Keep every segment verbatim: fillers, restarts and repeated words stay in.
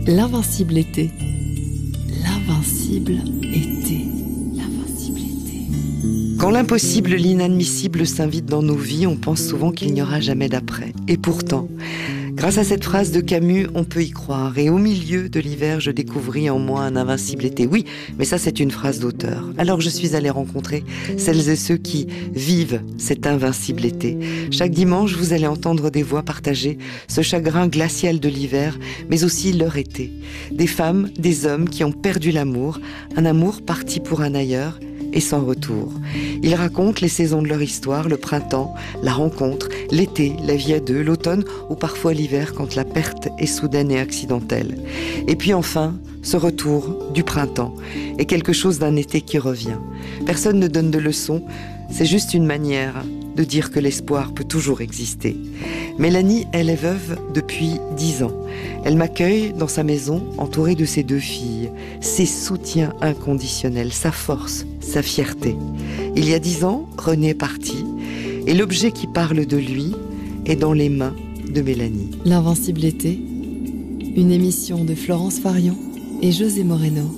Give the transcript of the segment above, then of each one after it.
L'invincible été. L'invincible été. L'invincible été. Quand l'impossible, l'inadmissible s'invite dans nos vies, on pense souvent qu'il n'y aura jamais d'après. Et pourtant, grâce à cette phrase de Camus, on peut y croire. Et au milieu de l'hiver, je découvris en moi un invincible été. Oui, mais ça c'est une phrase d'auteur. Alors je suis allée rencontrer celles et ceux qui vivent cet invincible été. Chaque dimanche, vous allez entendre des voix partager ce chagrin glacial de l'hiver, mais aussi leur été. Des femmes, des hommes qui ont perdu l'amour, un amour parti pour un ailleurs, et sans retour. Ils racontent les saisons de leur histoire, le printemps, la rencontre, l'été, la vie à deux, l'automne ou parfois l'hiver quand la perte est soudaine et accidentelle. Et puis enfin, ce retour du printemps est quelque chose d'un été qui revient. Personne ne donne de leçons, c'est juste une manière de dire que l'espoir peut toujours exister. Mélanie, elle est veuve depuis dix ans. Elle m'accueille dans sa maison, entourée de ses deux filles, ses soutiens inconditionnels, sa force, sa fierté. Il y a dix ans, René est parti, et l'objet qui parle de lui est dans les mains de Mélanie. L'invincible été, une émission de Florence Farion et José Moreno.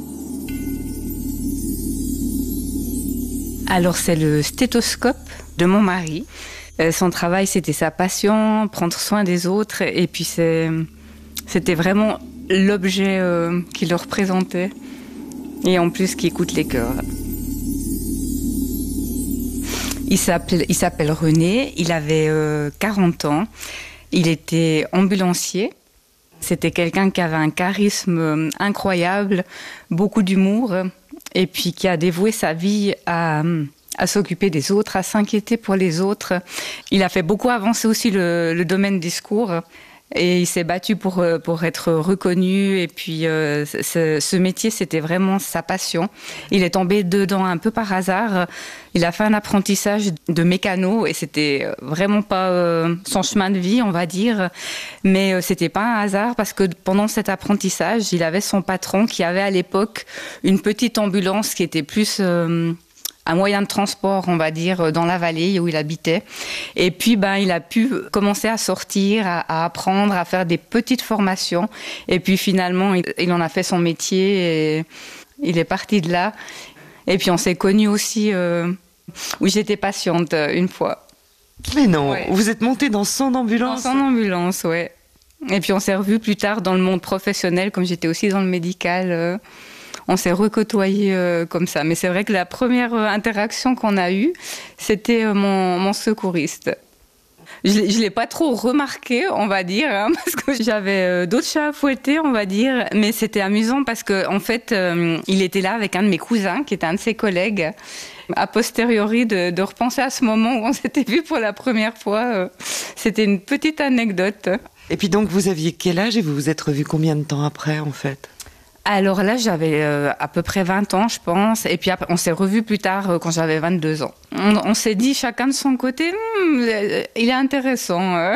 Alors c'est le stéthoscope de mon mari. Euh, son travail, c'était sa passion, prendre soin des autres, et puis c'est, c'était vraiment l'objet euh, qui le représentait, et en plus qui écoute les cœurs. Il s'appelle, il s'appelle René, il avait euh, quarante ans, il était ambulancier. C'était quelqu'un qui avait un charisme incroyable, beaucoup d'humour, et puis qui a dévoué sa vie à, à s'occuper des autres, à s'inquiéter pour les autres. Il a fait beaucoup avancer aussi le, le domaine du secours. Et il s'est battu pour, pour être reconnu. Et puis, euh, ce, ce métier, c'était vraiment sa passion. Il est tombé dedans un peu par hasard. Il a fait un apprentissage de mécano et c'était vraiment pas euh, son chemin de vie, on va dire. Mais euh, c'était pas un hasard parce que pendant cet apprentissage, il avait son patron qui avait à l'époque une petite ambulance qui était plus... Euh, un moyen de transport, on va dire, dans la vallée où il habitait. Et puis, ben, il a pu commencer à sortir, à, à apprendre, à faire des petites formations. Et puis, finalement, il, il en a fait son métier et il est parti de là. Et puis, on s'est connus aussi, euh, où j'étais patiente une fois. Mais non, ouais. Vous êtes monté dans son ambulance? Dans son ambulance, ouais. Et puis, on s'est revus plus tard dans le monde professionnel, comme j'étais aussi dans le médical. Euh, On s'est recôtoyés euh, comme ça. Mais c'est vrai que la première euh, interaction qu'on a eue, c'était euh, mon, mon secouriste. Je ne l'ai pas trop remarqué, on va dire, hein, parce que j'avais euh, d'autres chats à fouetter, on va dire. Mais c'était amusant parce qu'en en fait, euh, il était là avec un de mes cousins, qui était un de ses collègues. A posteriori, de, de repenser à ce moment où on s'était vus pour la première fois, euh, c'était une petite anecdote. Et puis donc, vous aviez quel âge et vous vous êtes revus combien de temps après, en fait? Alors là, j'avais euh, à peu près vingt ans, je pense. Et puis après, on s'est revus plus tard euh, quand j'avais vingt-deux ans. On, on s'est dit chacun de son côté, hm, il est intéressant. Euh.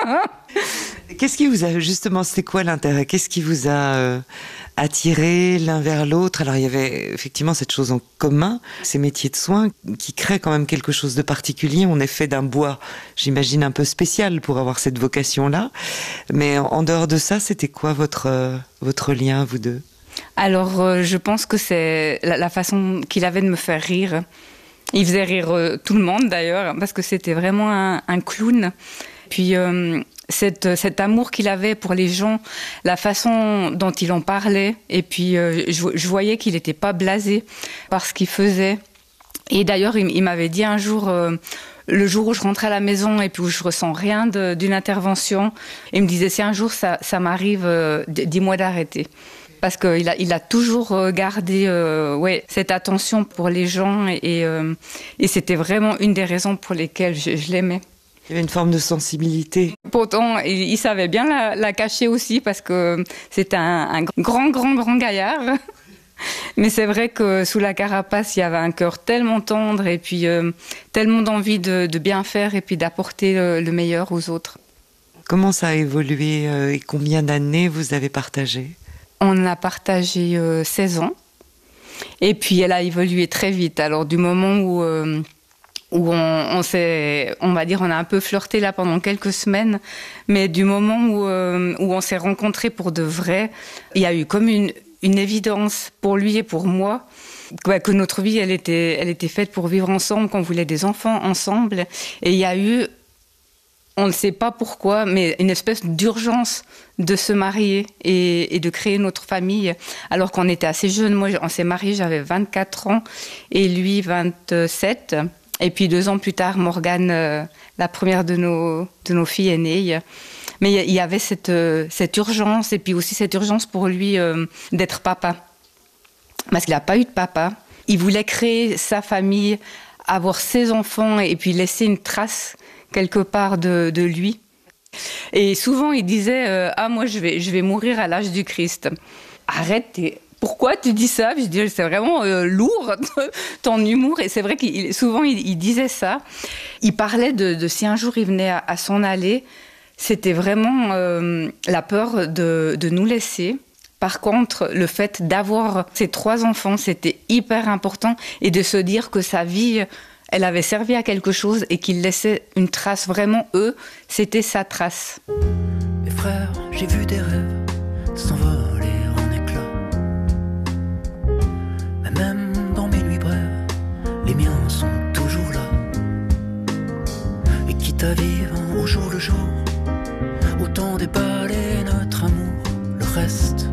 Qu'est-ce qui vous a, justement, c'était quoi l'intérêt? Qu'est-ce qui vous a euh, attiré l'un vers l'autre? Alors il y avait effectivement cette chose en commun, ces métiers de soins qui créent quand même quelque chose de particulier. On est fait d'un bois, j'imagine, un peu spécial pour avoir cette vocation-là. Mais en, en dehors de ça, c'était quoi votre, euh, votre lien, vous deux? Alors, euh, je pense que c'est la, la façon qu'il avait de me faire rire. Il faisait rire euh, tout le monde, d'ailleurs, parce que c'était vraiment un, un clown. Puis, euh, cette, cet amour qu'il avait pour les gens, la façon dont il en parlait, et puis euh, je, je voyais qu'il n'était pas blasé par ce qu'il faisait. Et d'ailleurs, il, il m'avait dit un jour... Euh, le jour où je rentrais à la maison et puis où je ressens rien de, d'une intervention, il me disait, si un jour ça, ça m'arrive, euh, dis-moi d'arrêter. Parce qu'il a, il a toujours gardé euh, ouais, cette attention pour les gens et, et, euh, et c'était vraiment une des raisons pour lesquelles je, je l'aimais. Il y avait une forme de sensibilité. Pourtant, il, il savait bien la, la cacher aussi parce que c'était un, un grand, grand, grand gaillard. Mais c'est vrai que sous la carapace, il y avait un cœur tellement tendre et puis euh, tellement d'envie de, de bien faire et puis d'apporter le, le meilleur aux autres. Comment ça a évolué euh, et combien d'années vous avez partagé? On a partagé euh, seize ans et puis elle a évolué très vite. Alors du moment où euh, où on, on s'est, on va dire, on a un peu flirté là pendant quelques semaines, mais du moment où, euh, où on s'est rencontrés pour de vrai, il y a eu comme une, une évidence pour lui et pour moi, que, que notre vie, elle était, elle était faite pour vivre ensemble, qu'on voulait des enfants ensemble, et il y a eu, on ne sait pas pourquoi, mais une espèce d'urgence de se marier et, et de créer notre famille, alors qu'on était assez jeunes. Moi, on s'est mariés, j'avais vingt-quatre ans, et lui vingt-sept. Et puis deux ans plus tard, Morgane, euh, la première de nos, de nos filles, est née. Mais il y avait cette, euh, cette urgence, et puis aussi cette urgence pour lui euh, d'être papa. Parce qu'il n'a pas eu de papa. Il voulait créer sa famille, avoir ses enfants, et puis laisser une trace quelque part de, de lui. Et souvent, il disait euh, « Ah, moi, je vais, je vais mourir à l'âge du Christ. » Arrête, t'es... Pourquoi tu dis ça? Je dis, c'est vraiment euh, lourd, ton humour. Et c'est vrai qu'il souvent, il, il disait ça. Il parlait de, de si un jour il venait à, à s'en aller, c'était vraiment euh, la peur de, de nous laisser. Par contre, le fait d'avoir ces trois enfants, c'était hyper important. Et de se dire que sa vie, elle avait servi à quelque chose et qu'il laissait une trace. Vraiment, eux, c'était sa trace. Mes frères, j'ai vu des rêves s'envoler. Même dans mes nuits brèves, les miens sont toujours là. Et quitte à vivre au jour le jour, autant déballer notre amour, le reste